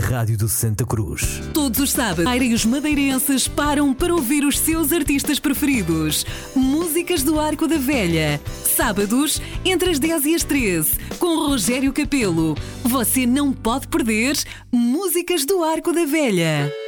Rádio do Santa Cruz. Todos os sábados, áreas madeirenses param para ouvir os seus artistas preferidos. Músicas do Arco da Velha. Sábados, entre as 10 e as 13, com Rogério Capelo. Você não pode perder Músicas do Arco da Velha.